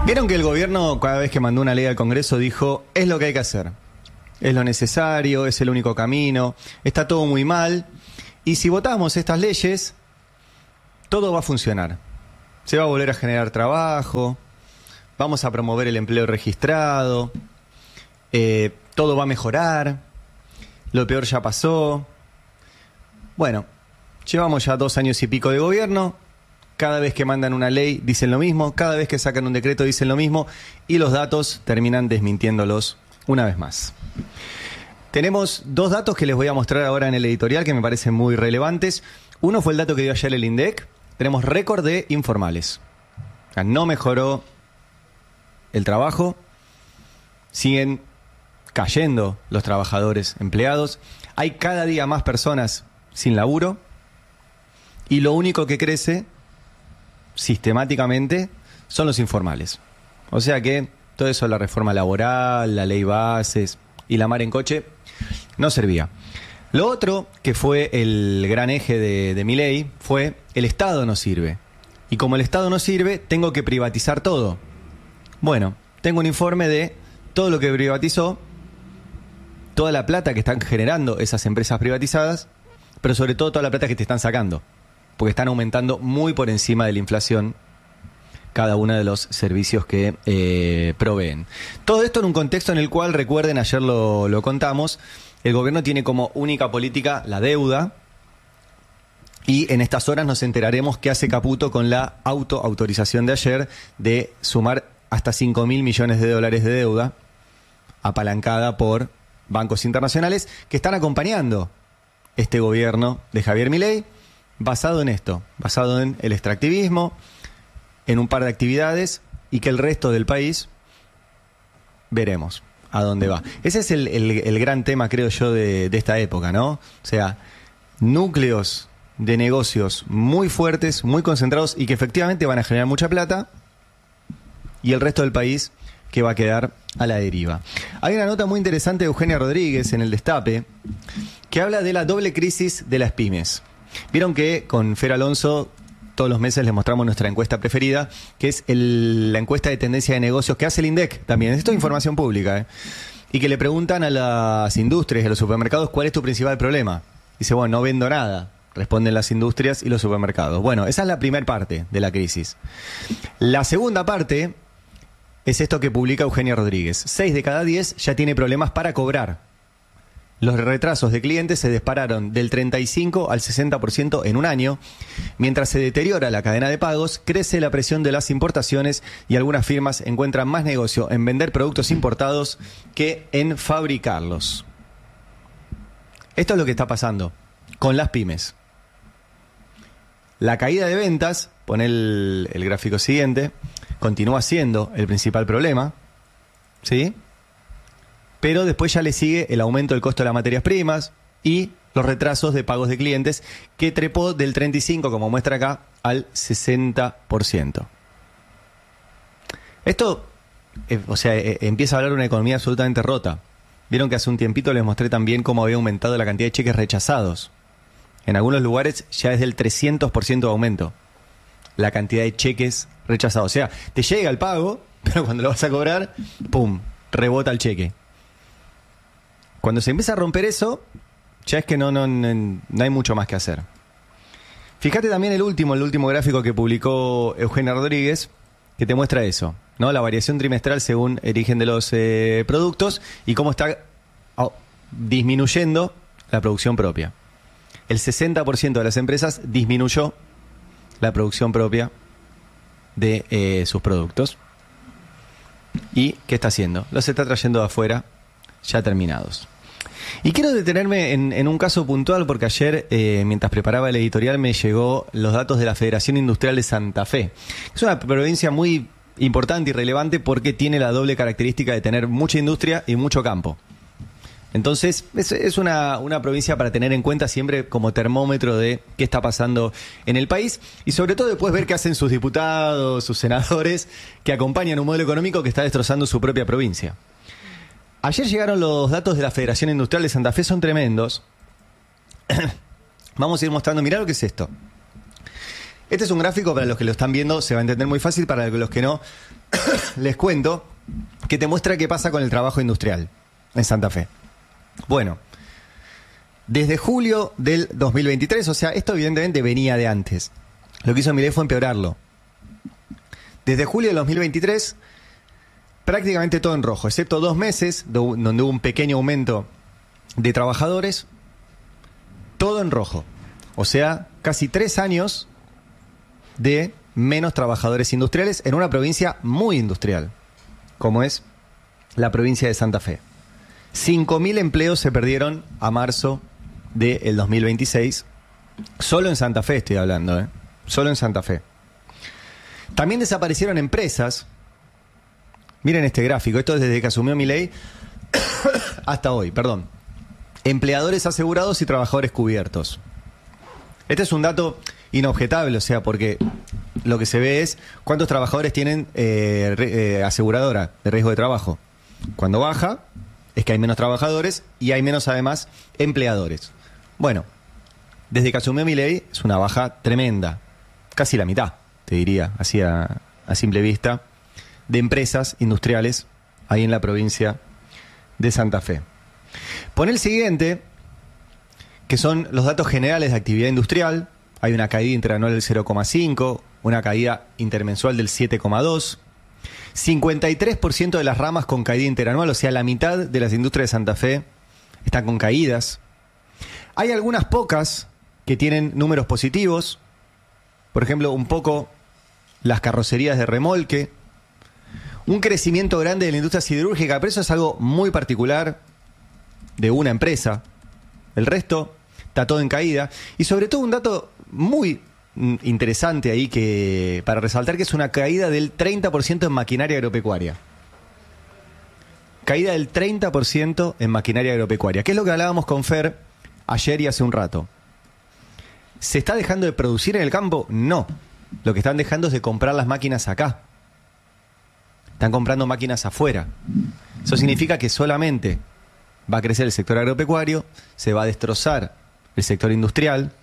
Vieron que el gobierno, cada vez que mandó una ley al Congreso, dijo, es lo que hay que hacer, es lo necesario, es el único camino, está todo muy mal, y si votamos estas leyes, todo va a funcionar. Se va a volver a generar trabajo, vamos a promover el empleo registrado, todo va a mejorar, lo peor ya pasó. Bueno, llevamos ya 2 años y pico de gobierno. Cada vez que mandan una ley dicen lo mismo, cada vez que sacan un decreto dicen lo mismo y los datos terminan desmintiéndolos una vez más. Tenemos 2 datos que les voy a mostrar ahora en el editorial que me parecen muy relevantes. Uno fue el dato que dio ayer el INDEC. Tenemos récord de informales. O sea, no mejoró el trabajo, siguen cayendo los trabajadores empleados, hay cada día más personas sin laburo y lo único que crece sistemáticamente son los informales. O sea que todo eso, la reforma laboral, la ley bases y la mar en coche, no servía. Lo otro, que fue el gran eje de mi ley, fue el Estado no sirve. Y como el Estado no sirve, tengo que privatizar todo. Bueno, tengo un informe de todo lo que privatizó, toda la plata que están generando esas empresas privatizadas, pero sobre todo toda la plata que te están sacando, porque están aumentando muy por encima de la inflación cada uno de los servicios que proveen. Todo esto en un contexto en el cual, recuerden, ayer lo contamos, el gobierno tiene como única política la deuda, y en estas horas nos enteraremos qué hace Caputo con la autorización de ayer de sumar hasta 5.000 millones de dólares de deuda apalancada por bancos internacionales que están acompañando este gobierno de Javier Milei, basado en esto, basado en el extractivismo, en un par de actividades, y que el resto del país veremos a dónde va. Ese es el gran tema, creo yo, de esta época, ¿no? O sea, núcleos de negocios muy fuertes, muy concentrados y que efectivamente van a generar mucha plata, y el resto del país que va a quedar a la deriva. Hay una nota muy interesante de Eugenia Rodríguez en El Destape que habla de la doble crisis de las pymes. Vieron que con Fer Alonso todos los meses les mostramos nuestra encuesta preferida, que es la encuesta de tendencia de negocios que hace el INDEC también. Esto es información pública, y que le preguntan a las industrias y a los supermercados cuál es tu principal problema. Dice, bueno, no vendo nada, responden las industrias y los supermercados. Bueno, esa es la primera parte de la crisis. La segunda parte es esto que publica Eugenia Rodríguez. 6 de cada 10 ya tiene problemas para cobrar. Los retrasos de clientes se dispararon del 35 al 60% en un año. Mientras se deteriora la cadena de pagos, crece la presión de las importaciones y algunas firmas encuentran más negocio en vender productos importados que en fabricarlos. Esto es lo que está pasando con las pymes. La caída de ventas, pon el gráfico siguiente, continúa siendo el principal problema, ¿sí? Pero después ya le sigue el aumento del costo de las materias primas y los retrasos de pagos de clientes, que trepó del 35%, como muestra acá, al 60%. Esto, empieza a hablar de una economía absolutamente rota. Vieron que hace un tiempito les mostré también cómo había aumentado la cantidad de cheques rechazados. En algunos lugares ya es del 300% de aumento la cantidad de cheques rechazados. O sea, te llega el pago, pero cuando lo vas a cobrar, ¡pum!, rebota el cheque. Cuando se empieza a romper eso, ya es que no hay mucho más que hacer. Fíjate también el último gráfico que publicó Eugenia Rodríguez, que te muestra eso, ¿no? La variación trimestral según el origen de los productos y cómo está disminuyendo la producción propia. El 60% de las empresas disminuyó la producción propia de sus productos. ¿Y qué está haciendo? Los está trayendo de afuera ya terminados. Y quiero detenerme en un caso puntual porque ayer, mientras preparaba el editorial, me llegó los datos de la Federación Industrial de Santa Fe. Es una provincia muy importante y relevante porque tiene la doble característica de tener mucha industria y mucho campo. Entonces, es una provincia para tener en cuenta siempre como termómetro de qué está pasando en el país y sobre todo después ver qué hacen sus diputados, sus senadores, que acompañan un modelo económico que está destrozando su propia provincia. Ayer llegaron los datos de la Federación Industrial de Santa Fe, son tremendos. Vamos a ir mostrando, mirá lo que es esto. Este es un gráfico, para los que lo están viendo se va a entender muy fácil, para los que no, les cuento que te muestra qué pasa con el trabajo industrial en Santa Fe. Bueno, desde julio del 2023, o sea, esto evidentemente venía de antes. Lo que hizo Milei fue empeorarlo. Desde julio del 2023, prácticamente todo en rojo, excepto 2 meses, donde hubo un pequeño aumento de trabajadores, todo en rojo. O sea, casi 3 años de menos trabajadores industriales en una provincia muy industrial, como es la provincia de Santa Fe. 5.000 empleos se perdieron a marzo del 2026. Solo en Santa Fe estoy hablando, ¿eh? Solo en Santa Fe. También desaparecieron empresas. Miren este gráfico, esto es desde que asumió Milei hasta hoy, perdón. Empleadores asegurados y trabajadores cubiertos. Este es un dato inobjetable, o sea, porque lo que se ve es cuántos trabajadores tienen aseguradora de riesgo de trabajo. Cuando baja, es que hay menos trabajadores y hay menos, además, empleadores. Bueno, desde que asumió Milei es una baja tremenda, casi la mitad, te diría, así a simple vista, de empresas industriales ahí en la provincia de Santa Fe. Pon el siguiente, que son los datos generales de actividad industrial. Hay una caída interanual del 0,5, una caída intermensual del 7,2, 53% de las ramas con caída interanual, o sea, la mitad de las industrias de Santa Fe están con caídas. Hay algunas pocas que tienen números positivos, por ejemplo, un poco las carrocerías de remolque, un crecimiento grande de la industria siderúrgica, pero eso es algo muy particular de una empresa. El resto está todo en caída. Y sobre todo un dato muy interesante ahí que para resaltar, que es una caída del 30% en maquinaria agropecuaria. Caída del 30% en maquinaria agropecuaria. ¿Qué es lo que hablábamos con Fer ayer y hace un rato? ¿Se está dejando de producir en el campo? No. Lo que están dejando es de comprar las máquinas acá. Están comprando máquinas afuera. Eso significa que solamente va a crecer el sector agropecuario, se va a destrozar el sector industrial.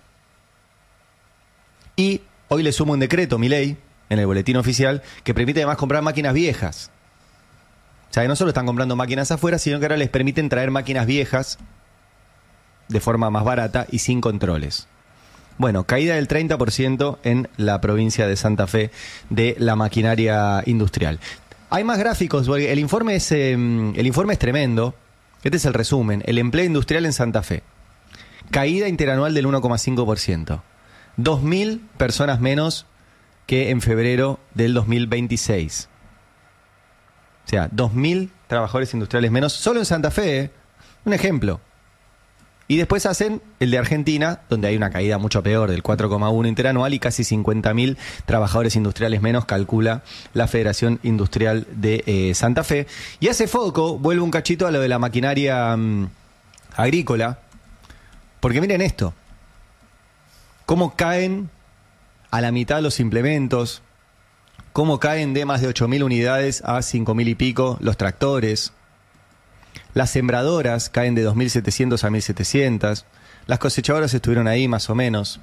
Y hoy le sumo un decreto, Milei, en el boletín oficial, que permite además comprar máquinas viejas. O sea, que no solo están comprando máquinas afuera, sino que ahora les permiten traer máquinas viejas de forma más barata y sin controles. Bueno, caída del 30% en la provincia de Santa Fe de la maquinaria industrial. Hay más gráficos, porque el informe es tremendo. Este es el resumen. El empleo industrial en Santa Fe. Caída interanual del 1,5%. 2.000 personas menos que en febrero del 2026. O sea, 2.000 trabajadores industriales menos solo en Santa Fe, ¿eh? Un ejemplo. Y después hacen el de Argentina, donde hay una caída mucho peor, del 4,1 interanual, y casi 50.000 trabajadores industriales menos, calcula la Federación Industrial de Santa Fe. Y hace foco, vuelve un cachito a lo de la maquinaria agrícola, porque miren esto, cómo caen a la mitad los implementos, cómo caen de más de 8.000 unidades a 5.000 y pico los tractores. Las sembradoras caen de 2.700 a 1.700. Las cosechadoras estuvieron ahí más o menos.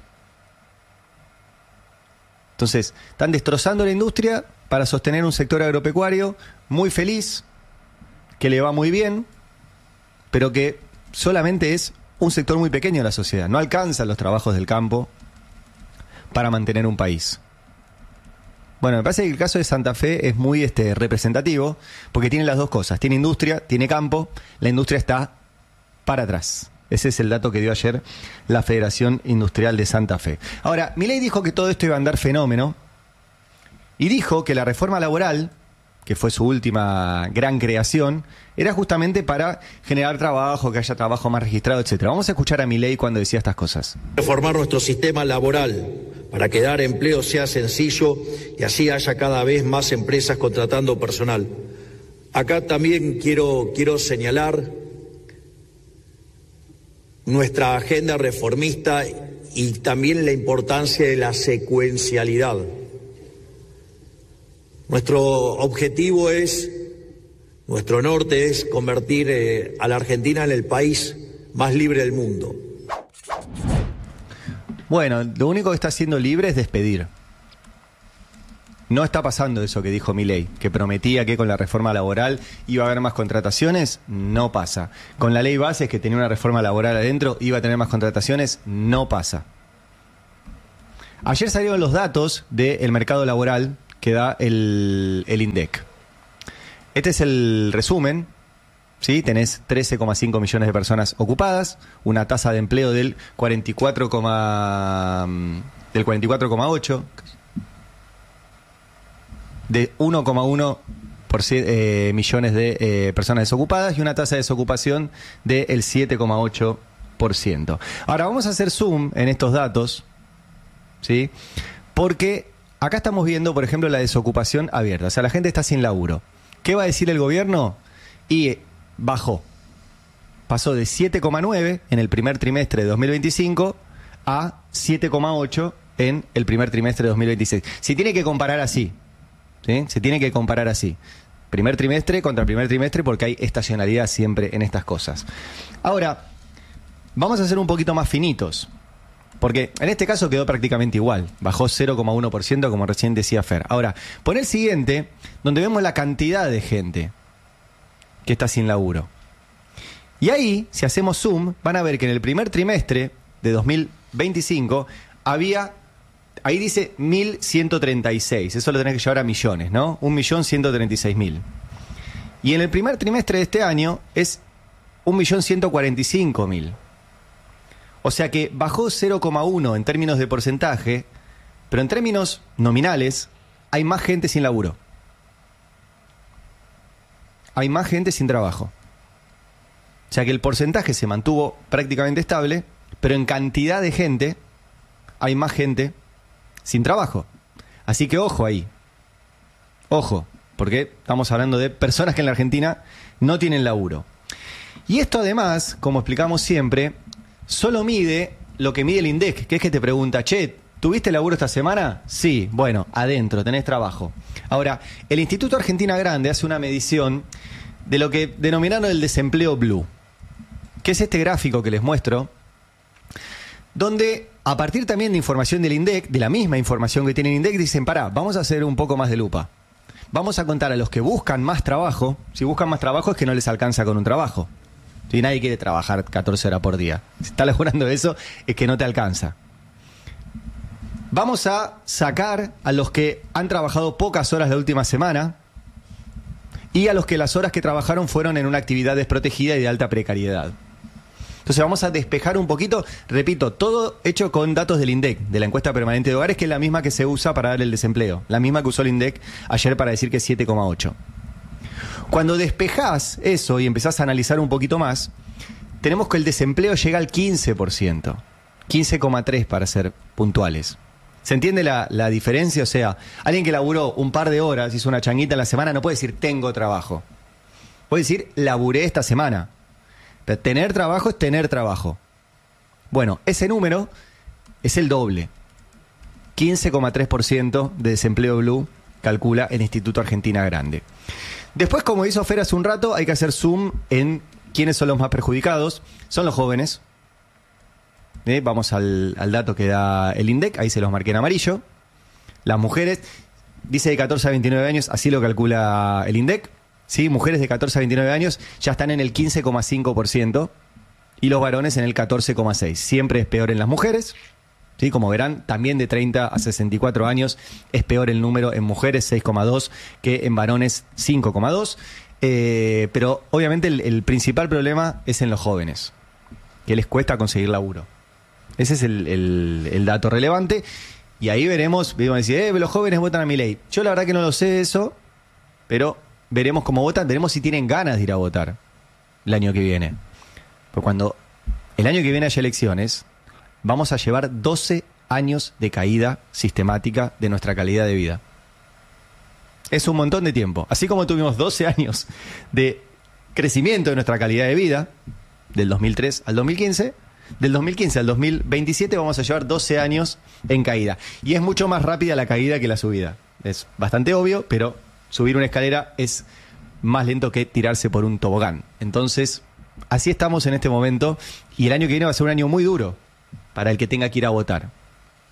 Entonces, están destrozando la industria para sostener un sector agropecuario muy feliz, que le va muy bien, pero que solamente es un sector muy pequeño de la sociedad. No alcanzan los trabajos del campo para mantener un país. Bueno, me parece que el caso de Santa Fe es muy representativo, porque tiene las dos cosas. Tiene industria, tiene campo. La industria está para atrás. Ese es el dato que dio ayer la Federación Industrial de Santa Fe. Ahora, Milei dijo que todo esto iba a andar fenómeno, y dijo que la reforma laboral, que fue su última gran creación, era justamente para generar trabajo, que haya trabajo más registrado, etcétera. Vamos a escuchar a Milei cuando decía estas cosas. Reformar nuestro sistema laboral para que dar empleo sea sencillo y así haya cada vez más empresas contratando personal. Acá también quiero señalar nuestra agenda reformista y también la importancia de la secuencialidad. Nuestro objetivo nuestro norte es convertir a la Argentina en el país más libre del mundo. Bueno, lo único que está haciendo libre es despedir. No está pasando eso que dijo Milei, que prometía que con la reforma laboral iba a haber más contrataciones. No pasa. Con la ley bases, que tenía una reforma laboral adentro, iba a tener más contrataciones. No pasa. Ayer salieron los datos del mercado laboral que da el INDEC. Este es el resumen. ¿Sí? Tenés 13,5 millones de personas ocupadas, una tasa de empleo del 44,8%, de 1,1 millones de personas desocupadas y una tasa de desocupación del 7,8%. Ahora vamos a hacer zoom en estos datos, ¿sí? Porque acá estamos viendo, por ejemplo, la desocupación abierta. O sea, la gente está sin laburo. ¿Qué va a decir el gobierno? Y bajó. Pasó de 7,9 en el primer trimestre de 2025 a 7,8 en el primer trimestre de 2026. Se tiene que comparar así. ¿Sí? Se tiene que comparar así. Primer trimestre contra primer trimestre porque hay estacionalidad siempre en estas cosas. Ahora, vamos a ser un poquito más finitos. Porque en este caso quedó prácticamente igual. Bajó 0,1% como recién decía Fer. Ahora, pon el siguiente, donde vemos la cantidad de gente que está sin laburo. Y ahí, si hacemos zoom, van a ver que en el primer trimestre de 2025 había... Ahí dice 1.136, eso lo tenés que llevar a millones, ¿no? 1.136.000. Y en el primer trimestre de este año es 1.145.000. O sea que bajó 0,1 en términos de porcentaje, pero en términos nominales hay más gente sin laburo. Hay más gente sin trabajo. O sea que el porcentaje se mantuvo prácticamente estable, pero en cantidad de gente hay más gente sin trabajo. Así que ojo ahí. Ojo, porque estamos hablando de personas que en la Argentina no tienen laburo. Y esto además, como explicamos siempre, solo mide lo que mide el INDEC, que es que te pregunta, che, ¿tuviste laburo esta semana? Sí, bueno, adentro, tenés trabajo. Ahora, el Instituto Argentina Grande hace una medición de lo que denominaron el desempleo blue, que es este gráfico que les muestro, donde a partir también de información del INDEC, de la misma información que tiene el INDEC, dicen, pará, vamos a hacer un poco más de lupa. Vamos a contar a los que buscan más trabajo. Si buscan más trabajo es que no les alcanza con un trabajo. Si nadie quiere trabajar 14 horas por día. Si está laburando eso, es que no te alcanza. Vamos a sacar a los que han trabajado pocas horas la última semana y a los que las horas que trabajaron fueron en una actividad desprotegida y de alta precariedad. Entonces vamos a despejar un poquito, repito, todo hecho con datos del INDEC, de la encuesta permanente de hogares, que es la misma que se usa para dar el desempleo, la misma que usó el INDEC ayer para decir que es 7,8. Cuando despejás eso y empezás a analizar un poquito más, tenemos que el desempleo llega al 15%, 15,3 para ser puntuales. ¿Se entiende la diferencia? O sea, alguien que laburó un par de horas, hizo una changuita en la semana, no puede decir tengo trabajo. Puede decir laburé esta semana. Pero tener trabajo es tener trabajo. Bueno, ese número es el doble. 15,3% de desempleo blue calcula el Instituto Argentina Grande. Después, como hizo Fer hace un rato, hay que hacer zoom en quiénes son los más perjudicados. Son los jóvenes. Vamos al dato que da el INDEC, ahí se los marqué en amarillo. Las mujeres, dice de 14 a 29 años, así lo calcula el INDEC. ¿Sí? Mujeres de 14 a 29 años ya están en el 15,5% y los varones en el 14,6%. Siempre es peor en las mujeres. ¿Sí? Como verán, también de 30 a 64 años es peor el número en mujeres, 6,2, que en varones, 5,2. Pero obviamente el principal problema es en los jóvenes, que les cuesta conseguir laburo. Ese es el dato relevante. Y ahí veremos, vamos a decir, los jóvenes votan a Milei. Yo la verdad que no lo sé eso, pero veremos cómo votan, veremos si tienen ganas de ir a votar el año que viene. Porque cuando el año que viene haya elecciones, vamos a llevar 12 años de caída sistemática de nuestra calidad de vida. Es un montón de tiempo. Así como tuvimos 12 años de crecimiento de nuestra calidad de vida, del 2003 al 2015, del 2015 al 2027 vamos a llevar 12 años en caída. Y es mucho más rápida la caída que la subida. Es bastante obvio, pero subir una escalera es más lento que tirarse por un tobogán. Entonces, así estamos en este momento y el año que viene va a ser un año muy duro para el que tenga que ir a votar.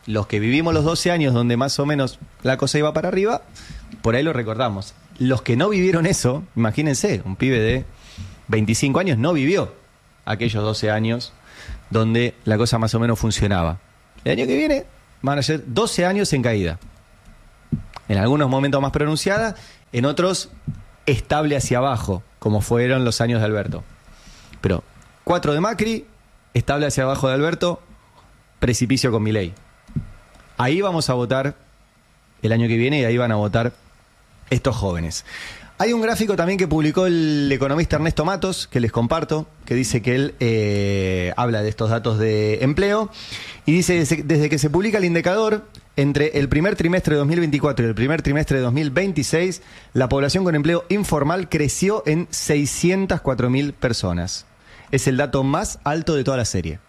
los que vivimos los 12 años donde más o menos la cosa iba para arriba, por ahí lo recordamos. Los que no vivieron eso, imagínense, un pibe de 25 años no vivió aquellos 12 años donde la cosa más o menos funcionaba. El año que viene van a ser 12 años en caída. En algunos momentos más pronunciada, en otros estable hacia abajo, como fueron los años de Alberto. Pero 4 de Macri, estable hacia abajo de Alberto, precipicio con Milei. Ahí vamos a votar el año que viene y ahí van a votar estos jóvenes. Hay un gráfico también que publicó el economista Ernesto Matos, que les comparto, que dice que él habla de estos datos de empleo y dice desde que se publica el indicador, entre el primer trimestre de 2024 y el primer trimestre de 2026, la población con empleo informal creció en 604.000 personas. Es el dato más alto de toda la serie.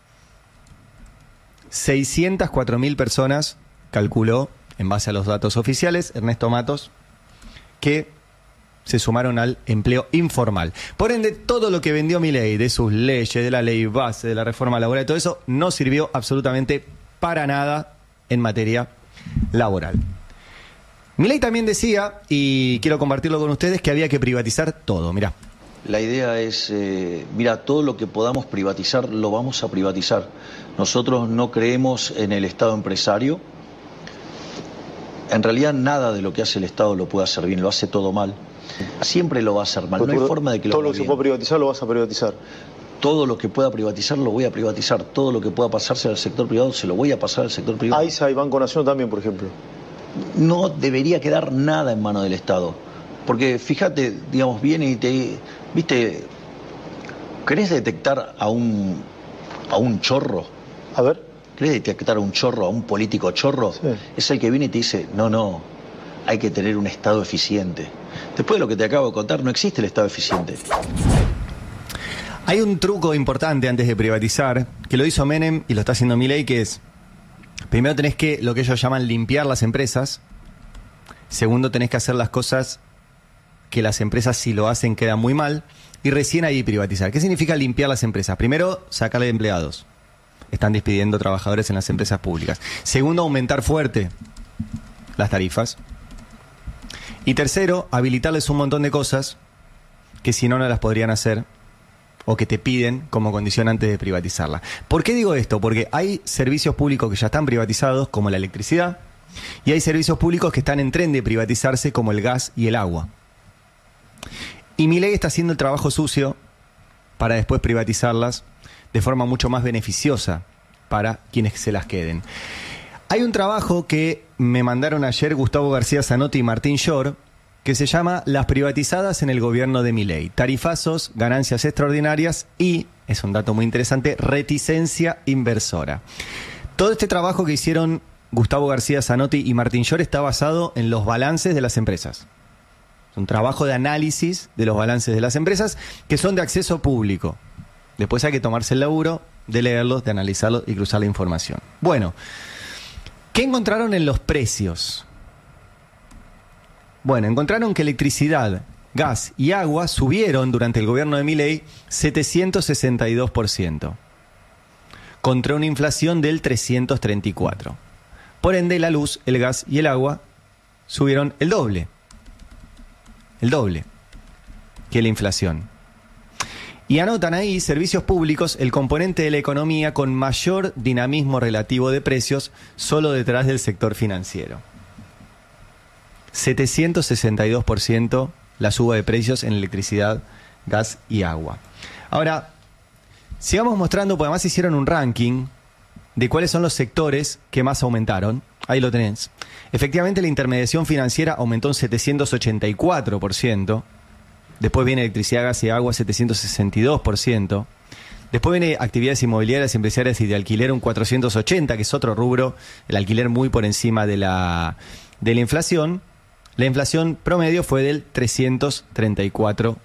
604.000 personas, calculó, en base a los datos oficiales, Ernesto Matos, que se sumaron al empleo informal. Por ende, todo lo que vendió Milei, de sus leyes, de la ley base, de la reforma laboral, todo eso, no sirvió absolutamente para nada en materia laboral. Milei también decía, y quiero compartirlo con ustedes, que había que privatizar todo. Mirá. La idea es, mira, todo lo que podamos privatizar, lo vamos a privatizar. Nosotros no creemos en el Estado empresario. En realidad nada de lo que hace el Estado lo puede hacer bien, lo hace todo mal. Siempre lo va a hacer mal, no hay forma de que lo haga bien. Todo lo que se puede privatizar lo vas a privatizar. Todo lo que pueda privatizar lo voy a privatizar. Todo lo que pueda pasarse al sector privado se lo voy a pasar al sector privado. AISA y Banco Nación también, por ejemplo. No debería quedar nada en manos del Estado. Porque fíjate, digamos, viene y te... ¿Viste? ¿Querés detectar a un chorro? A ver. ¿Querés detectar a un chorro, a un político chorro? Sí. Es el que viene y te dice, no, hay que tener un Estado eficiente. Después de lo que te acabo de contar, no existe el Estado eficiente. Hay un truco importante antes de privatizar, que lo hizo Menem y lo está haciendo Milei, que es, primero tenés que, lo que ellos llaman, limpiar las empresas. Segundo, tenés que hacer las cosas que las empresas, si lo hacen, quedan muy mal. Y recién ahí privatizar. ¿Qué significa limpiar las empresas? Primero, sacarle empleados. Están despidiendo trabajadores en las empresas públicas. Segundo, aumentar fuerte las tarifas. Y tercero, habilitarles un montón de cosas que si no, no las podrían hacer o que te piden como condición antes de privatizarla. ¿Por qué digo esto? Porque hay servicios públicos que ya están privatizados, como la electricidad, y hay servicios públicos que están en tren de privatizarse, como el gas y el agua. Y Milei está haciendo el trabajo sucio para después privatizarlas de forma mucho más beneficiosa para quienes se las queden. Hay un trabajo que me mandaron ayer Gustavo García Zanotti y Martín Shor, que se llama Las privatizadas en el gobierno de Milei. Tarifazos, ganancias extraordinarias y, es un dato muy interesante, reticencia inversora. Todo este trabajo que hicieron Gustavo García Zanotti y Martín Shor está basado en los balances de las empresas. Es un trabajo de análisis de los balances de las empresas que son de acceso público. Después hay que tomarse el laburo de leerlos, de analizarlos y cruzar la información. Bueno, ¿qué encontraron en los precios? Bueno, encontraron que electricidad, gas y agua subieron durante el gobierno de Milei 762%, contra una inflación del 334%. Por ende, la luz, el gas y el agua subieron el doble que la inflación. Y anotan ahí, servicios públicos, el componente de la economía con mayor dinamismo relativo de precios, solo detrás del sector financiero. 762% la suba de precios en electricidad, gas y agua. Ahora, sigamos mostrando, porque además hicieron un ranking de cuáles son los sectores que más aumentaron. Ahí lo tenés. Efectivamente, la intermediación financiera aumentó un 784%. Después viene electricidad, gas y agua, 762%. Después viene actividades inmobiliarias, empresarias y de alquiler, un 480%, que es otro rubro. El alquiler muy por encima de la inflación. La inflación promedio fue del 334%.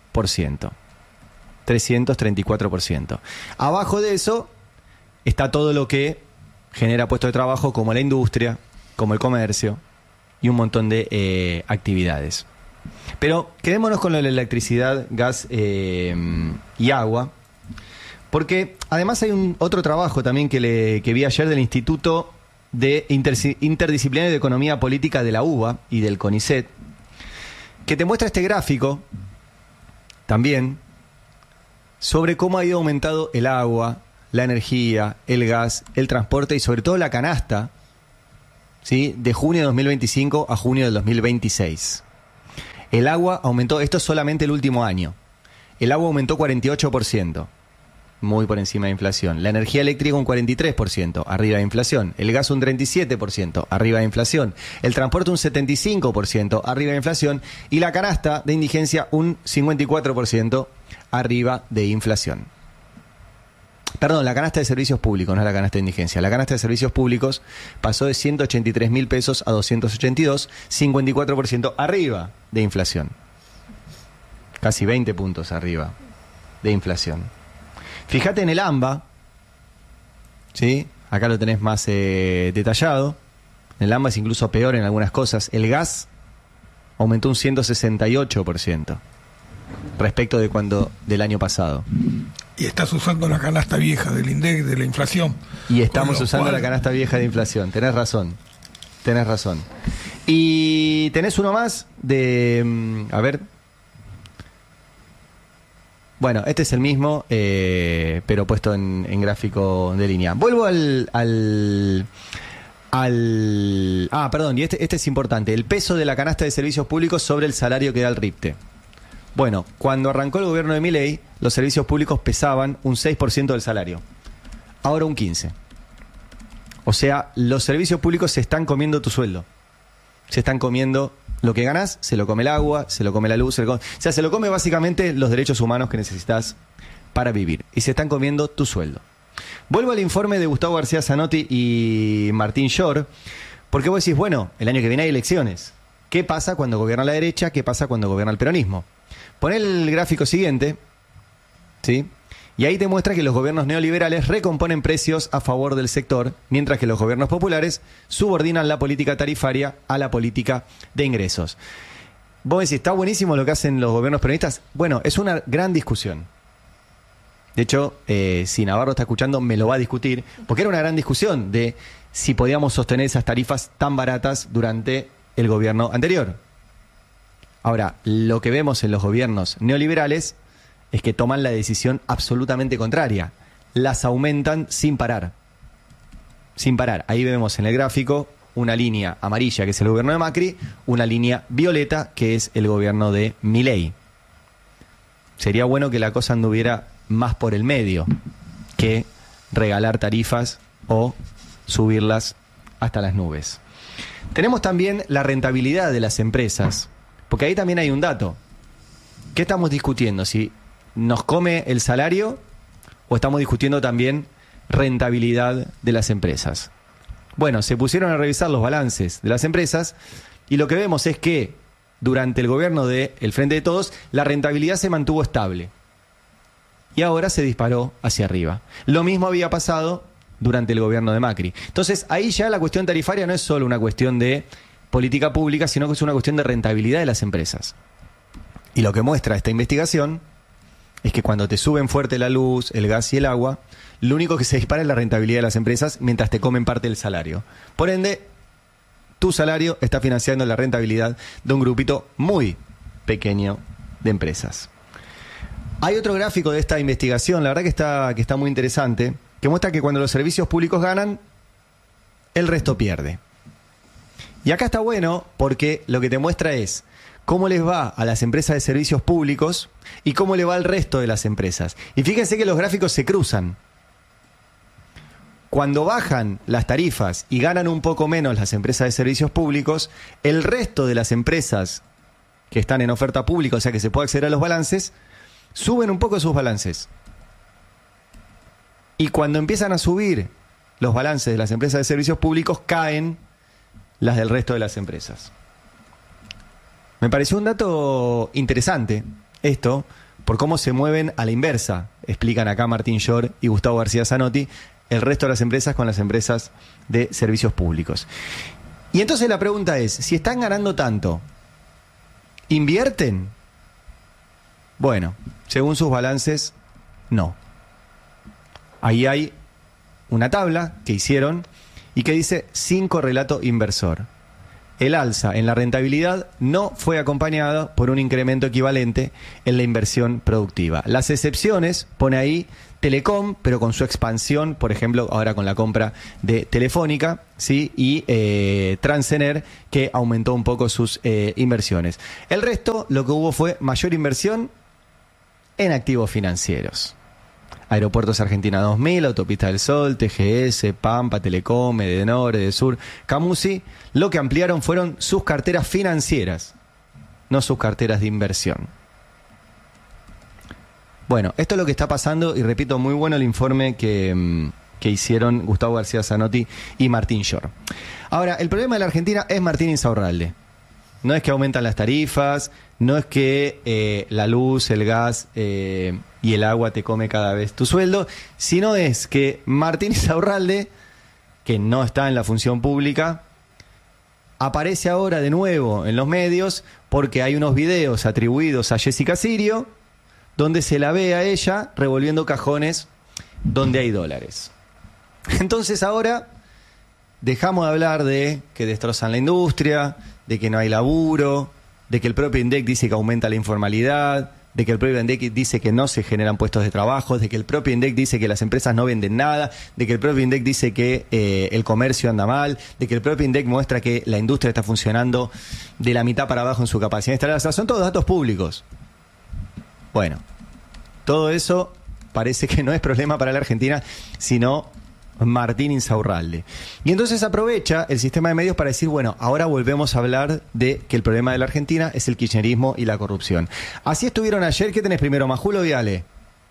334%. Abajo de eso está todo lo que genera puestos de trabajo, como la industria, como el comercio y un montón de actividades. Pero quedémonos con lo de la electricidad, gas y agua, porque además hay otro trabajo también que vi ayer del Instituto de Interdisciplinario de Economía Política de la UBA y del CONICET, que te muestra este gráfico también sobre cómo ha ido aumentando el agua, la energía, el gas, el transporte y sobre todo la canasta, ¿sí?, de junio de 2025 a junio del 2026. El agua aumentó, esto es solamente el último año, el agua aumentó 48%. Muy por encima de inflación. La energía eléctrica un 43%, arriba de inflación. El gas un 37%, arriba de inflación. El transporte un 75%, arriba de inflación. Y la canasta de indigencia un 54%, arriba de inflación. Perdón, la canasta de servicios públicos, no es la canasta de indigencia. La canasta de servicios públicos pasó de 183.000 pesos a 282, 54% arriba de inflación. Casi 20 puntos arriba de inflación. Fíjate en el AMBA, ¿sí? Acá lo tenés más detallado. En el AMBA es incluso peor en algunas cosas. El gas aumentó un 168% respecto del año pasado. Y estás usando la canasta vieja del INDEC, de la inflación. Y estamos usando la canasta vieja de inflación. Tenés razón. Y tenés uno más de... a ver... Bueno, este es el mismo, pero puesto en gráfico de línea. Vuelvo perdón, y este es importante. El peso de la canasta de servicios públicos sobre el salario que da el RIPTE. Bueno, cuando arrancó el gobierno de Milei, los servicios públicos pesaban un 6% del salario. Ahora un 15%. O sea, los servicios públicos se están comiendo tu sueldo. Se están comiendo... Lo que ganás, se lo come el agua, se lo come la luz, o sea, se lo come básicamente los derechos humanos que necesitas para vivir. Y se están comiendo tu sueldo. Vuelvo al informe de Gustavo García Zanotti y Martín Shore, porque vos decís, bueno, el año que viene hay elecciones. ¿Qué pasa cuando gobierna la derecha? ¿Qué pasa cuando gobierna el peronismo? Poné el gráfico siguiente, ¿sí? Y ahí te muestra que los gobiernos neoliberales recomponen precios a favor del sector, mientras que los gobiernos populares subordinan la política tarifaria a la política de ingresos. Vos decís, ¿está buenísimo lo que hacen los gobiernos peronistas? Bueno, es una gran discusión. De hecho, si Navarro está escuchando, me lo va a discutir, porque era una gran discusión de si podíamos sostener esas tarifas tan baratas durante el gobierno anterior. Ahora, lo que vemos en los gobiernos neoliberales es que toman la decisión absolutamente contraria. Las aumentan sin parar. Sin parar. Ahí vemos en el gráfico una línea amarilla, que es el gobierno de Macri, una línea violeta, que es el gobierno de Milei. Sería bueno que la cosa anduviera más por el medio que regalar tarifas o subirlas hasta las nubes. Tenemos también la rentabilidad de las empresas, porque ahí también hay un dato. ¿Qué estamos discutiendo? Si nos come el salario o estamos discutiendo también rentabilidad de las empresas. Bueno, se pusieron a revisar los balances de las empresas y lo que vemos es que durante el gobierno del Frente de Todos la rentabilidad se mantuvo estable y ahora se disparó hacia arriba. Lo mismo había pasado durante el gobierno de Macri. Entonces ahí ya la cuestión tarifaria no es solo una cuestión de política pública, sino que es una cuestión de rentabilidad de las empresas. Y lo que muestra esta investigación es que cuando te suben fuerte la luz, el gas y el agua, lo único que se dispara es la rentabilidad de las empresas mientras te comen parte del salario. Por ende, tu salario está financiando la rentabilidad de un grupito muy pequeño de empresas. Hay otro gráfico de esta investigación, la verdad que está muy interesante, que muestra que cuando los servicios públicos ganan, el resto pierde. Y acá está bueno porque lo que te muestra es cómo les va a las empresas de servicios públicos y cómo le va al resto de las empresas. Y fíjense que los gráficos se cruzan. Cuando bajan las tarifas y ganan un poco menos las empresas de servicios públicos, el resto de las empresas que están en oferta pública, o sea que se puede acceder a los balances, suben un poco sus balances. Y cuando empiezan a subir los balances de las empresas de servicios públicos, caen las del resto de las empresas. Me pareció un dato interesante esto, por cómo se mueven a la inversa, explican acá Martín Shore y Gustavo García Zanotti, el resto de las empresas con las empresas de servicios públicos. Y entonces la pregunta es, si están ganando tanto, ¿invierten? Bueno, según sus balances, no. Ahí hay una tabla que hicieron y que dice sin correlato inversor. El alza en la rentabilidad no fue acompañada por un incremento equivalente en la inversión productiva. Las excepciones, pone ahí Telecom, pero con su expansión, por ejemplo, ahora con la compra de Telefónica, ¿sí? Y Transener, que aumentó un poco sus inversiones. El resto, lo que hubo fue mayor inversión en activos financieros. Aeropuertos Argentina 2000, Autopista del Sol, TGS, Pampa, Telecom, Edenor, Edesur, Camusi, lo que ampliaron fueron sus carteras financieras, no sus carteras de inversión. Bueno, esto es lo que está pasando y repito, muy bueno el informe que hicieron Gustavo García Zanotti y Martín Shore. Ahora, el problema de la Argentina es Martín Insaurralde. No es que aumentan las tarifas, no es que la luz, el gas y el agua te come cada vez tu sueldo, sino es que Martín Insaurralde, que no está en la función pública, aparece ahora de nuevo en los medios porque hay unos videos atribuidos a Jessica Sirio donde se la ve a ella revolviendo cajones donde hay dólares. Entonces ahora dejamos de hablar de que destrozan la industria, de que no hay laburo, de que el propio INDEC dice que aumenta la informalidad, de que el propio INDEC dice que no se generan puestos de trabajo, de que el propio INDEC dice que las empresas no venden nada, de que el propio INDEC dice que el comercio anda mal, de que el propio INDEC muestra que la industria está funcionando de la mitad para abajo en su capacidad instalada. O sea, son todos datos públicos. Bueno, todo eso parece que no es problema para la Argentina, sino Martín Insaurralde. Y entonces aprovecha el sistema de medios para decir, bueno, ahora volvemos a hablar de que el problema de la Argentina es el kirchnerismo y la corrupción. Así estuvieron ayer. ¿Qué tenés primero, Majulo o Viale?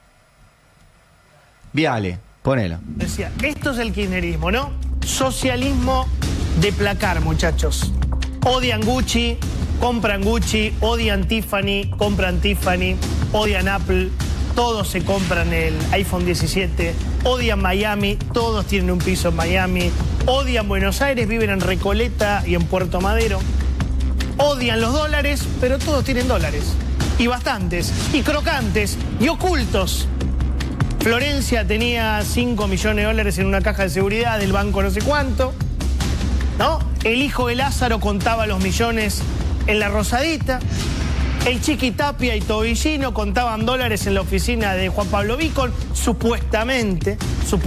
Viale, ponelo. Decía, esto es el kirchnerismo, ¿no? Socialismo de placar, muchachos. Odian Gucci, compran Gucci, odian Tiffany, compran Tiffany, odian Apple, todos se compran el iPhone 17, odian Miami, todos tienen un piso en Miami, odian Buenos Aires, viven en Recoleta y en Puerto Madero, odian los dólares, pero todos tienen dólares, y bastantes, y crocantes, y ocultos. Florencia tenía 5 millones de dólares en una caja de seguridad del banco no sé cuánto, ¿no? El hijo de Lázaro contaba los millones en la Rosadita. El Chiqui Tapia y Tobillino contaban dólares en la oficina de Juan Pablo Vicon, supuestamente.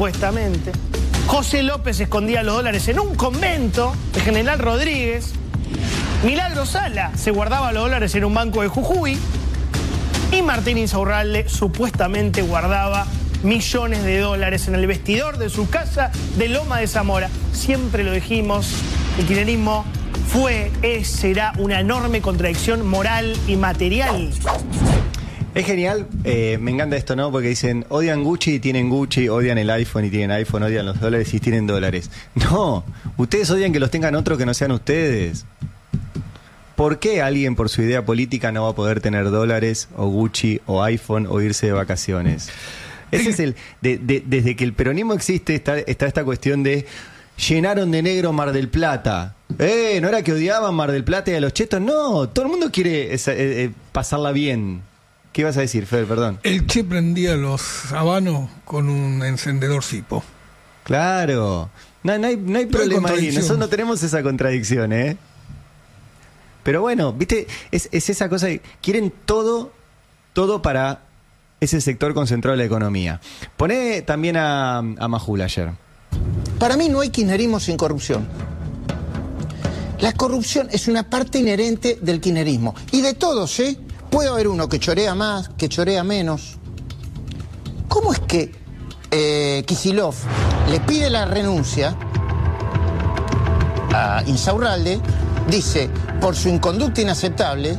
José López escondía los dólares en un convento de General Rodríguez. Milagro Sala se guardaba los dólares en un banco de Jujuy. Y Martín Insaurralde supuestamente guardaba millones de dólares en el vestidor de su casa de Loma de Zamora. Siempre lo dijimos, el kirchnerismo fue, es, será una enorme contradicción moral y material. Es genial, me encanta esto, ¿no? Porque dicen, odian Gucci y tienen Gucci, odian el iPhone y tienen iPhone, odian los dólares y tienen dólares. No, ustedes odian que los tengan otros que no sean ustedes. ¿Por qué alguien por su idea política no va a poder tener dólares o Gucci o iPhone o irse de vacaciones? Ese es el... desde que el peronismo existe está esta cuestión de llenaron de negro Mar del Plata. ¿No era que odiaban Mar del Plata y a los chetos? No, todo el mundo quiere pasarla bien. ¿Qué ibas a decir, Fer? Perdón. El Che prendía los habanos con un encendedor Sipo. Claro. No hay problema ahí. Nosotros no tenemos esa contradicción, ¿eh? Pero bueno, ¿viste? Es esa cosa de quieren todo para ese sector concentrado de la economía. Poné también a Majul ayer. Para mí no hay kirchnerismo sin corrupción. La corrupción es una parte inherente del kirchnerismo. Y de todos, ¿eh? Puede haber uno que chorea más, que chorea menos. ¿Cómo es que Kicillof le pide la renuncia a Insaurralde? Dice, por su inconducta inaceptable,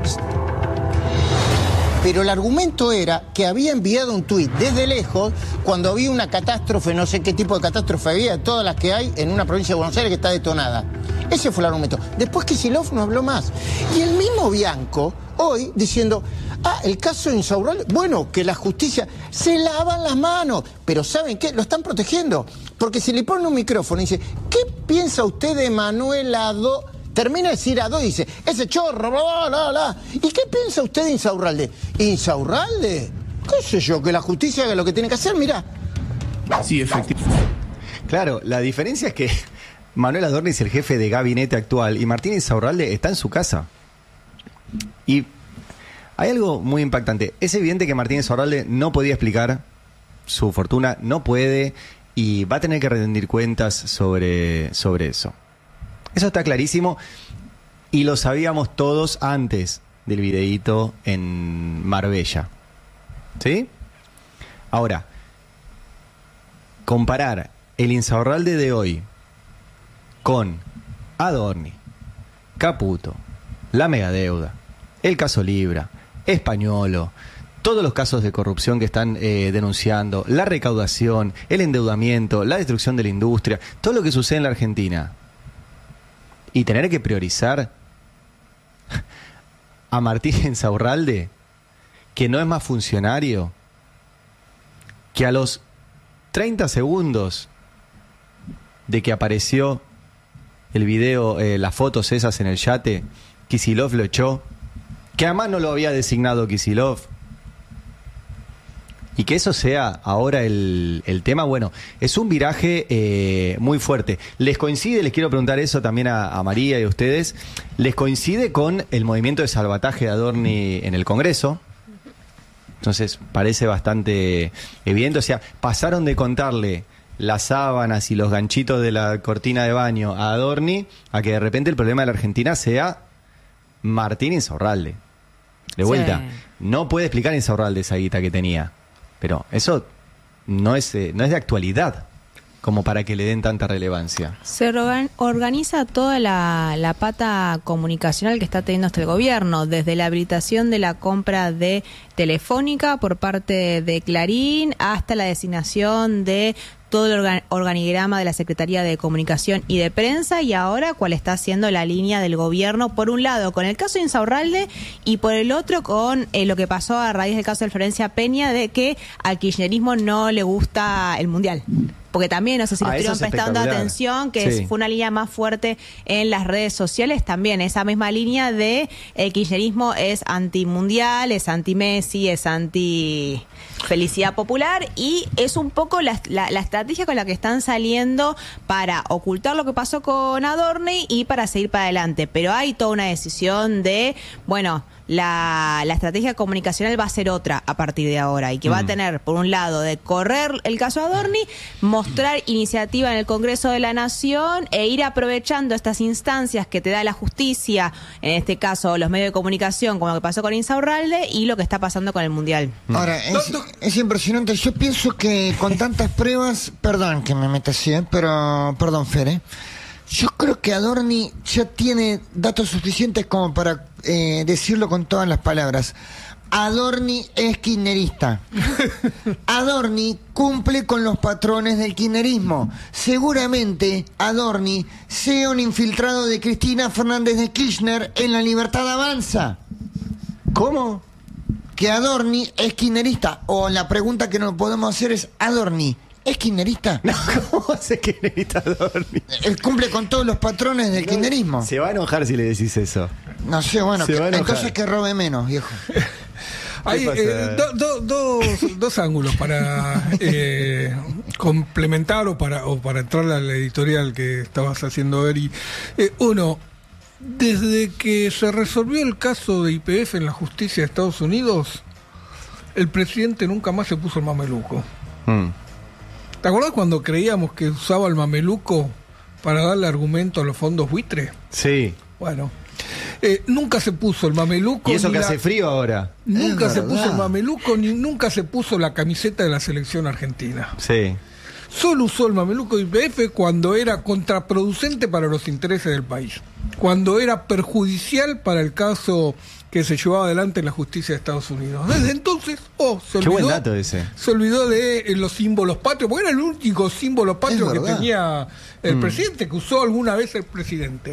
pero el argumento era que había enviado un tuit desde lejos cuando había una catástrofe, no sé qué tipo de catástrofe había, todas las que hay en una provincia de Buenos Aires que está detonada. Ese fue el argumento. Después Kicillof no habló más. Y el mismo Bianco, hoy, diciendo, el caso de Insaurralde, bueno, que la justicia se lavan las manos. Pero ¿saben qué? Lo están protegiendo. Porque si le ponen un micrófono y dice, ¿qué piensa usted de Manuel Adó? Termina de decir Adó y dice, ese chorro, bla, bla, bla. ¿Y qué piensa usted de Insaurralde? ¿Insaurralde? ¿Qué sé yo? Que la justicia haga lo que tiene que hacer, mirá. Sí, efectivamente. Claro, la diferencia es que Manuel Adorni es el jefe de gabinete actual y Martín Insaurralde está en su casa. Y hay algo muy impactante. Es evidente que Martín Insaurralde no podía explicar su fortuna, no puede, y va a tener que rendir cuentas sobre eso. Eso está clarísimo y lo sabíamos todos antes del videíto en Marbella. ¿Sí? Ahora, comparar el Insaurralde de hoy con Adorni, Caputo, la megadeuda, el caso Libra, Españolo, todos los casos de corrupción que están denunciando, la recaudación, el endeudamiento, la destrucción de la industria, todo lo que sucede en la Argentina, y tener que priorizar a Martín Insaurralde, que no es más funcionario, que a los 30 segundos de que apareció el video, las fotos esas en el yate, Kicillof lo echó, que además no lo había designado Kicillof, y que eso sea ahora el tema, bueno, es un viraje muy fuerte. ¿Les coincide, les quiero preguntar eso también a María y a ustedes, les coincide con el movimiento de salvataje de Adorni en el Congreso? Entonces parece bastante evidente, o sea, pasaron de contarle las sábanas y los ganchitos de la cortina de baño a Adorni a que de repente el problema de la Argentina sea Martín Insaurralde. De vuelta, no puede explicar Insaurralde esa guita que tenía, pero eso no es de actualidad como para que le den tanta relevancia. Se organiza toda la pata comunicacional que está teniendo este gobierno, desde la habilitación de la compra de Telefónica por parte de Clarín hasta la designación de todo el organigrama de la Secretaría de Comunicación y de Prensa, y ahora cuál está siendo la línea del gobierno, por un lado con el caso de Insaurralde y por el otro con lo que pasó a raíz del caso de Florencia Peña, de que al kirchnerismo no le gusta el Mundial. Porque también, no sé si le estuvieron prestando atención, que fue una línea más fuerte en las redes sociales, también esa misma línea de el kirchnerismo es anti-mundial, es anti-Messi, es anti-felicidad popular, y es un poco la estrategia con la que están saliendo para ocultar lo que pasó con Adorni y para seguir para adelante. Pero hay toda una decisión de, bueno, la estrategia comunicacional va a ser otra a partir de ahora, y que va a tener, por un lado, de correr el caso Adorni, mostrar iniciativa en el Congreso de la Nación e ir aprovechando estas instancias que te da la justicia, en este caso los medios de comunicación, como lo que pasó con Insaurralde y lo que está pasando con el Mundial. Ahora, es impresionante. Yo pienso que con tantas pruebas, perdón que me meta así, pero perdón, Fer, yo creo que Adorni ya tiene datos suficientes como para decirlo con todas las palabras. Adorni es kirchnerista. Adorni cumple con los patrones del kirchnerismo. Seguramente Adorni sea un infiltrado de Cristina Fernández de Kirchner en La Libertad Avanza. ¿Cómo? Que Adorni es kirchnerista. O la pregunta que nos podemos hacer es, ¿Adorni es kirchnerista? No, ¿cómo hace kirchnerista Adorni? Él cumple con todos los patrones del kirchnerismo. Se va a enojar si le decís eso. No sé, bueno, entonces que robe menos, viejo. Hay dos ángulos para complementar o para entrar a la editorial que estabas haciendo, Eri. Uno, desde que se resolvió el caso de YPF en la justicia de Estados Unidos, el presidente nunca más se puso el mameluco. ¿Te acordás cuando creíamos que usaba el mameluco para darle argumento a los fondos buitre? Sí. Bueno, nunca se puso el mameluco. ¿Y eso que hace frío ahora? Nunca se puso el mameluco, ni nunca se puso la camiseta de la selección argentina. Sí. Solo usó el mameluco de YPF cuando era contraproducente para los intereses del país, cuando era perjudicial para el caso que se llevaba adelante en la justicia de Estados Unidos. Desde entonces, se olvidó. Qué buen dato ese. Se olvidó de los símbolos patrios, porque era el único símbolo patrio que tenía el presidente, que usó alguna vez el presidente.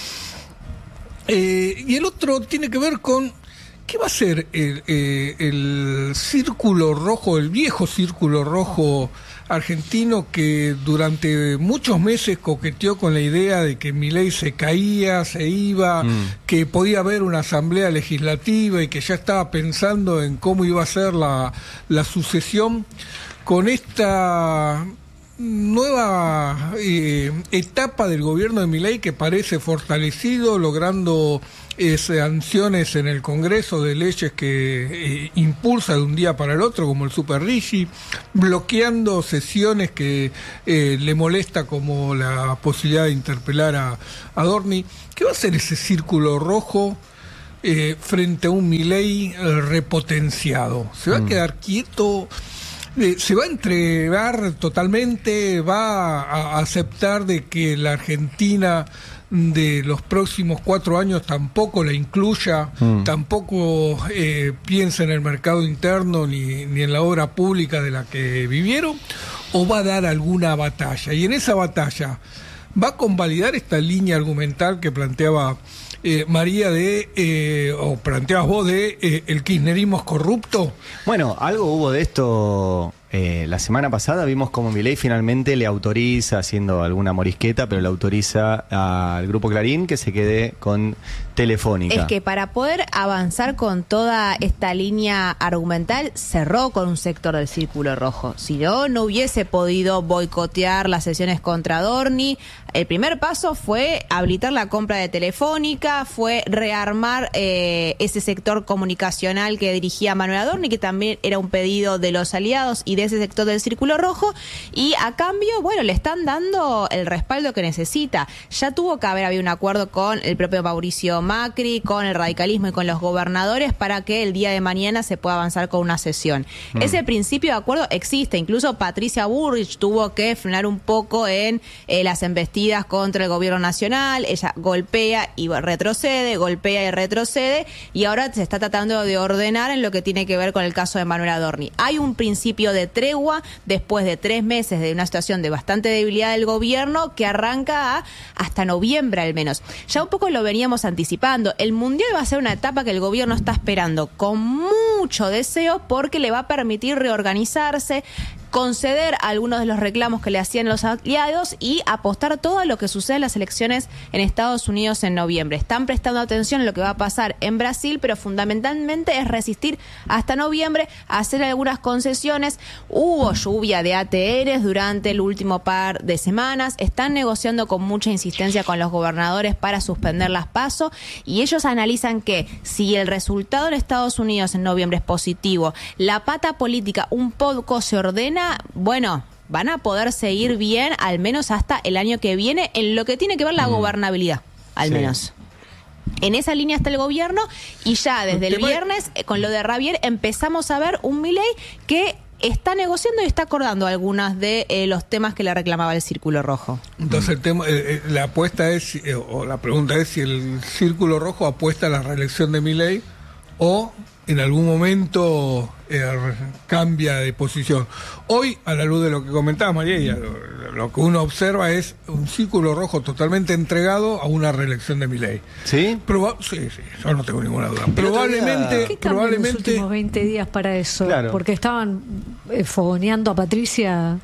Y el otro tiene que ver con ¿qué va a ser el círculo rojo, el viejo círculo rojo argentino, que durante muchos meses coqueteó con la idea de que Milei se caía, se iba, que podía haber una asamblea legislativa y que ya estaba pensando en cómo iba a ser la sucesión, con esta nueva etapa del gobierno de Milei que parece fortalecido, logrando sanciones en el Congreso de leyes que impulsa de un día para el otro, como el Super Rigi, bloqueando sesiones que le molesta, como la posibilidad de interpelar a Dorni. ¿Qué va a hacer ese círculo rojo frente a un Milei repotenciado? ¿Se va a quedar quieto? ¿Se va a entregar totalmente? ¿Va a aceptar de que la Argentina de los próximos 4 años tampoco la incluya, tampoco piensa en el mercado interno ni en la obra pública de la que vivieron? ¿O va a dar alguna batalla? Y en esa batalla, ¿va a convalidar esta línea argumental que planteaba María o planteabas vos el kirchnerismo es corrupto? Bueno, algo hubo de esto la semana pasada. Vimos como Milei finalmente le autoriza, haciendo alguna morisqueta, pero le autoriza al Grupo Clarín que se quede con Telefónica. Es que para poder avanzar con toda esta línea argumental, cerró con un sector del Círculo Rojo. Si no hubiese podido boicotear las sesiones contra Dorni. El primer paso fue habilitar la compra de Telefónica, fue rearmar ese sector comunicacional que dirigía Manuel Adorni, que también era un pedido de los aliados y de ese sector del Círculo Rojo, y a cambio, bueno, le están dando el respaldo que necesita. Ya tuvo que haber habido un acuerdo con el propio Mauricio Macri, con el radicalismo y con los gobernadores para que el día de mañana se pueda avanzar con una sesión. Ese principio de acuerdo existe. Incluso Patricia Bullrich tuvo que frenar un poco en las embestidas contra el gobierno nacional. Ella golpea y retrocede, golpea y retrocede, y ahora se está tratando de ordenar en lo que tiene que ver con el caso de Manuel Adorni. Hay un principio de tregua después de 3 meses de una situación de bastante debilidad del gobierno que arranca hasta noviembre al menos. Ya un poco lo veníamos anticipando. El Mundial va a ser una etapa que el gobierno está esperando con mucho deseo porque le va a permitir reorganizarse, conceder algunos de los reclamos que le hacían los aliados y apostar todo a lo que sucede en las elecciones en Estados Unidos en noviembre. Están prestando atención a lo que va a pasar en Brasil, pero fundamentalmente es resistir hasta noviembre, hacer algunas concesiones. Hubo lluvia de ATRs durante el último par de semanas. Están negociando con mucha insistencia con los gobernadores para suspender las PASO, y ellos analizan que si el resultado en Estados Unidos en noviembre es positivo, la pata política un poco se ordena, bueno, van a poder seguir bien al menos hasta el año que viene en lo que tiene que ver la gobernabilidad, al menos. En esa línea está el gobierno, y ya desde el viernes, con lo de Ravier, empezamos a ver un Milei que está negociando y está acordando algunos de los temas que le reclamaba el Círculo Rojo. Entonces el tema, la apuesta es, o la pregunta es si el Círculo Rojo apuesta a la reelección de Milei o en algún momento cambia de posición. Hoy, a la luz de lo que comentaba María, lo que uno observa es un Círculo Rojo totalmente entregado a una reelección de Milei. ¿Sí? Sí, yo no tengo ninguna duda. Probablemente... ¿Qué cambió en los últimos 20 días para eso? Claro. Porque estaban fogoneando a Patricia...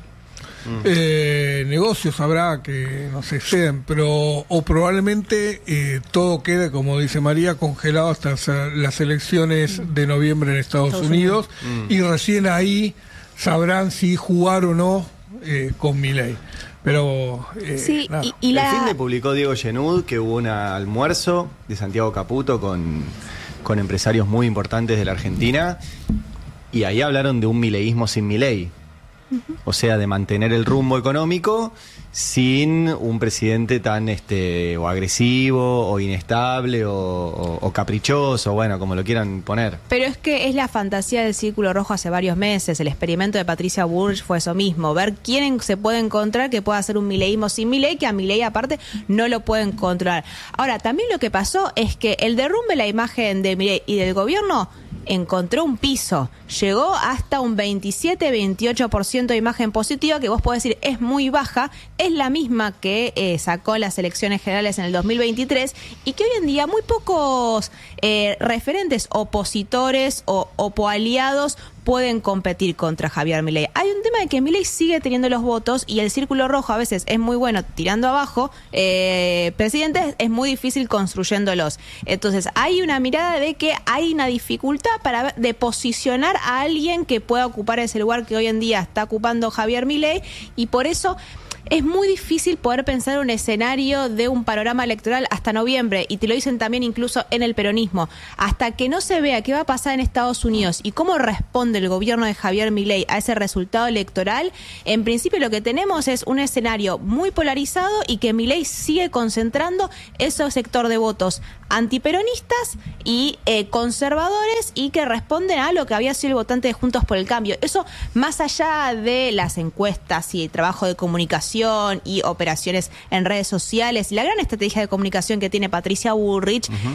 negocios habrá que no se exceden, pero o probablemente todo quede, como dice María, congelado hasta las elecciones de noviembre en Estados Unidos. Y recién ahí sabrán si jugar o no con Milei. Pero sí, nada. y El fin de publicó Diego Genud que hubo un almuerzo de Santiago Caputo con empresarios muy importantes de la Argentina, y ahí hablaron de un mileísmo sin Milei. O sea, de mantener el rumbo económico sin un presidente tan o agresivo o inestable o caprichoso, bueno, como lo quieran poner. Pero es que es la fantasía del Círculo Rojo hace varios meses. El experimento de Patricia Bullrich fue eso mismo, ver quién se puede encontrar que pueda hacer un mileísmo sin Milei, que a Milei aparte no lo pueden controlar. Ahora, también lo que pasó es que el derrumbe de la imagen de Milei y del gobierno encontró un piso, llegó hasta un 27-28% de imagen positiva, que vos podés decir es muy baja, es la misma que sacó las elecciones generales en el 2023, y que hoy en día muy pocos referentes opositores o aliados pueden competir contra Javier Milei. Hay un tema de que Milei sigue teniendo los votos y el círculo rojo a veces es muy bueno tirando abajo presidentes, es muy difícil construyéndolos. Entonces hay una mirada de que hay una dificultad de posicionar a alguien que pueda ocupar ese lugar que hoy en día está ocupando Javier Milei, y por eso es muy difícil poder pensar un escenario de un panorama electoral hasta noviembre, y te lo dicen también incluso en el peronismo. Hasta que no se vea qué va a pasar en Estados Unidos y cómo responde el gobierno de Javier Milei a ese resultado electoral, en principio lo que tenemos es un escenario muy polarizado y que Milei sigue concentrando ese sector de votos antiperonistas y conservadores, y que responden a lo que había sido el votante de Juntos por el Cambio. Eso más allá de las encuestas y el trabajo de comunicación y operaciones en redes sociales y la gran estrategia de comunicación que tiene Patricia Bullrich,